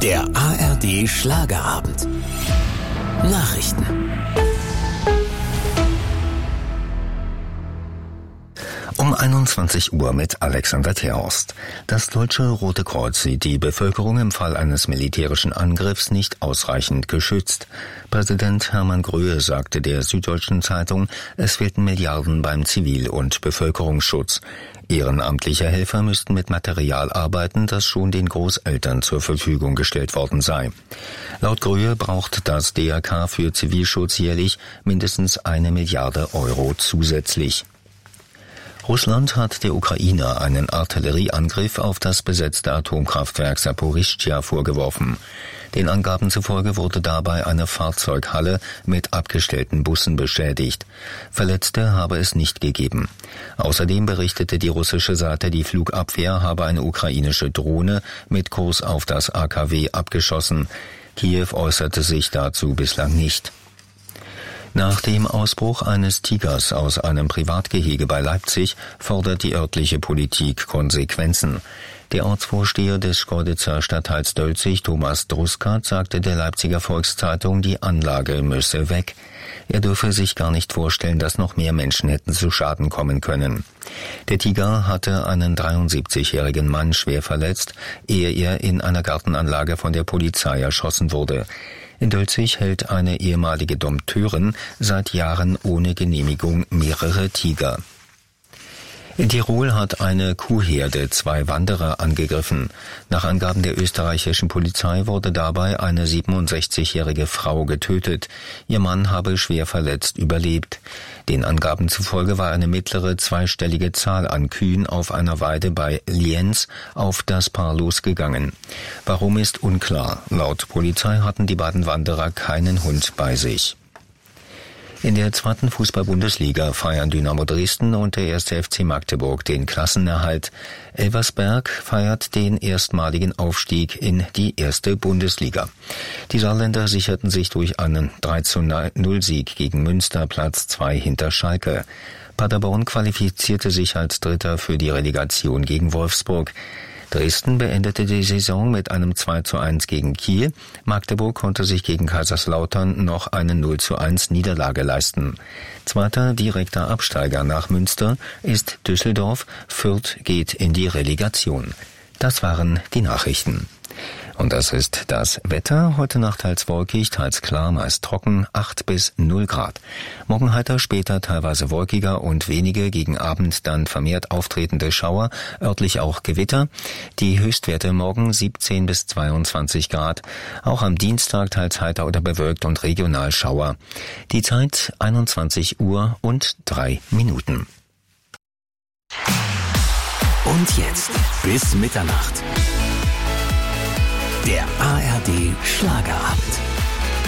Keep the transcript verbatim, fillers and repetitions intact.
Der A R D Schlagerabend. Nachrichten. Um einundzwanzig Uhr mit Alexander Terhorst. Das Deutsche Rote Kreuz sieht die Bevölkerung im Fall eines militärischen Angriffs nicht ausreichend geschützt. Präsident Hermann Gröhe sagte der Süddeutschen Zeitung, es fehlten Milliarden beim Zivil- und Bevölkerungsschutz. Ehrenamtliche Helfer müssten mit Material arbeiten, das schon den Großeltern zur Verfügung gestellt worden sei. Laut Gröhe braucht das D R K für Zivilschutz jährlich mindestens eine Milliarde Euro zusätzlich. Russland hat der Ukraine einen Artillerieangriff auf das besetzte Atomkraftwerk Saporischschja vorgeworfen. Den Angaben zufolge wurde dabei eine Fahrzeughalle mit abgestellten Bussen beschädigt. Verletzte habe es nicht gegeben. Außerdem berichtete die russische Seite, die Flugabwehr habe eine ukrainische Drohne mit Kurs auf das A K W abgeschossen. Kiew äußerte sich dazu bislang nicht. Nach dem Ausbruch eines Tigers aus einem Privatgehege bei Leipzig fordert die örtliche Politik Konsequenzen. Der Ortsvorsteher des Schkeuditzer Stadtteils Dölzig, Thomas Druskat, sagte der Leipziger Volkszeitung, die Anlage müsse weg. Er dürfe sich gar nicht vorstellen, dass noch mehr Menschen hätten zu Schaden kommen können. Der Tiger hatte einen dreiundsiebzigjährigen Mann schwer verletzt, ehe er in einer Gartenanlage von der Polizei erschossen wurde. In Dölzig hält eine ehemalige Dompteurin seit Jahren ohne Genehmigung mehrere Tiger. In Tirol hat eine Kuhherde zwei Wanderer angegriffen. Nach Angaben der österreichischen Polizei wurde dabei eine siebenundsechzigjährige Frau getötet. Ihr Mann habe schwer verletzt überlebt. Den Angaben zufolge war eine mittlere zweistellige Zahl an Kühen auf einer Weide bei Lienz auf das Paar losgegangen. Warum ist unklar. Laut Polizei hatten die beiden Wanderer keinen Hund bei sich. In der zweiten Fußball-Bundesliga feiern Dynamo Dresden und der erste F C Magdeburg den Klassenerhalt. Elversberg feiert den erstmaligen Aufstieg in die erste Bundesliga. Die Saarländer sicherten sich durch einen drei zu null Sieg gegen Münster Platz zwei hinter Schalke. Paderborn qualifizierte sich als Dritter für die Relegation gegen Wolfsburg. Dresden beendete die Saison mit einem zwei zu eins gegen Kiel. Magdeburg konnte sich gegen Kaiserslautern noch eine null zu eins Niederlage leisten. Zweiter direkter Absteiger nach Münster ist Düsseldorf. Fürth geht in die Relegation. Das waren die Nachrichten. Und das ist das Wetter. Heute Nacht teils wolkig, teils klar, meist trocken, acht bis null Grad. Morgen heiter, später teilweise wolkiger und wenige, gegen Abend dann vermehrt auftretende Schauer, örtlich auch Gewitter. Die Höchstwerte morgen siebzehn bis zweiundzwanzig Grad. Auch am Dienstag teils heiter oder bewölkt und regional Schauer. Die Zeit einundzwanzig Uhr und drei Minuten. Und jetzt bis Mitternacht. Der A R D Schlagerabend.